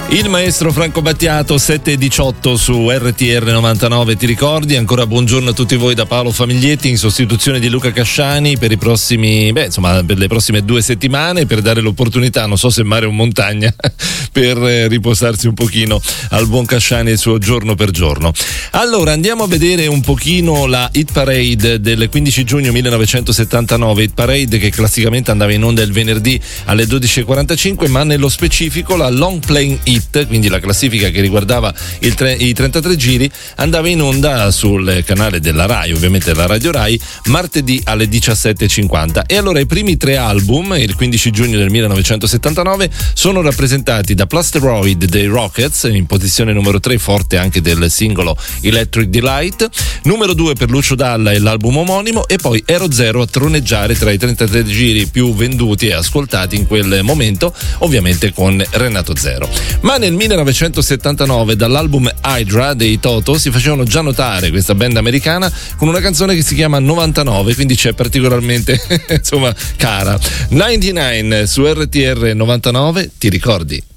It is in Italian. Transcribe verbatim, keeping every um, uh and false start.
Il maestro Franco Battiato, sette e diciotto su R T R novantanove, ti ricordi? Ancora buongiorno a tutti voi da Paolo Famiglietti in sostituzione di Luca Casciani per i prossimi, beh insomma per le prossime due settimane, per dare l'opportunità, non so se mare o montagna, per eh, riposarsi un pochino al buon Casciani il suo giorno per giorno. Allora andiamo a vedere un pochino la Hit Parade del quindici giugno millenovecentosettantanove, Hit Parade che classicamente andava in onda il venerdì alle dodici e quarantacinque, ma nello specifico la Long Playing Hit, quindi la classifica che riguardava il tre, i trentatré giri, andava in onda sul canale della Rai, ovviamente la Radio Rai, martedì alle diciassette e cinquanta. E allora i primi tre album, il quindici giugno del millenovecentosettantanove, sono rappresentati da Plasteroid dei Rockets, in posizione numero tre, forte anche del singolo Electric Delight, numero due per Lucio Dalla e l'album omonimo, e poi Ero Zero a troneggiare tra i trentatré giri più venduti e ascoltati in quel momento, ovviamente con Renato Zero. Ma nel millenovecentosettantanove dall'album Hydra dei Toto si facevano già notare, questa band americana, con una canzone che si chiama novantanove, quindi c'è particolarmente insomma cara. novantanove su R T R novantanove, ti ricordi?